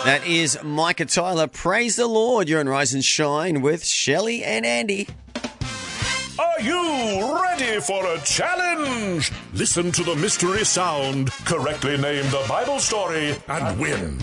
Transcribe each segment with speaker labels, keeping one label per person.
Speaker 1: That is Micah Tyler. Praise the Lord. You're on Rise and Shine with Shelley and Andy.
Speaker 2: Are you ready for a challenge? Listen to the mystery sound, correctly name the Bible story, and win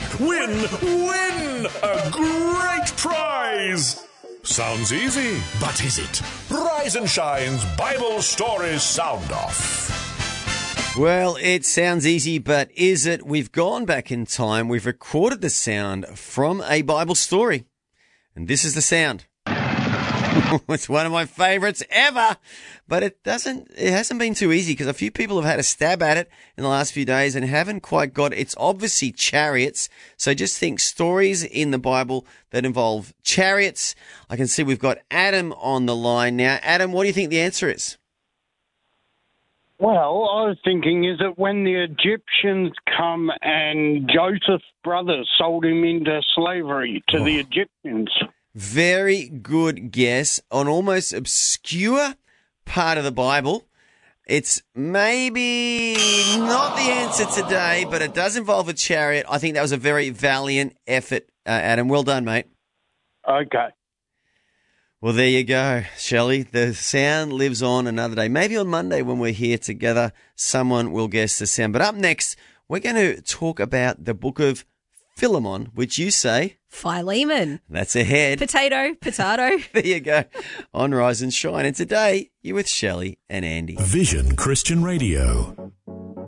Speaker 2: a great prize. Sounds easy, but is it? Rise and Shine's Bible Story Sound Off.
Speaker 1: Well, it sounds easy, but is it? We've gone back in time. We've recorded the sound from a Bible story. And this is the sound. It's one of my favorites ever, but it hasn't been too easy because a few people have had a stab at it in the last few days and haven't quite got it. It's obviously chariots. So just think stories in the Bible that involve chariots. I can see we've got Adam on the line now. Adam, what do you think the answer is?
Speaker 3: Well, I was thinking, is it when the Egyptians come and Joseph's brothers sold him into slavery to the Egyptians?
Speaker 1: Very good guess on almost obscure part of the Bible. It's maybe not the answer today, but it does involve a chariot. I think that was a very valiant effort, Adam. Well done, mate.
Speaker 3: Okay.
Speaker 1: Well, there you go, Shelley. The sound lives on another day. Maybe on Monday when we're here together, someone will guess the sound. But up next, we're going to talk about the book of Philemon, which you say...
Speaker 4: Philemon.
Speaker 1: That's ahead.
Speaker 4: Potato.
Speaker 1: There you go. On Rise and Shine. And today, you're with Shelley and Andy.
Speaker 2: Vision Christian Radio.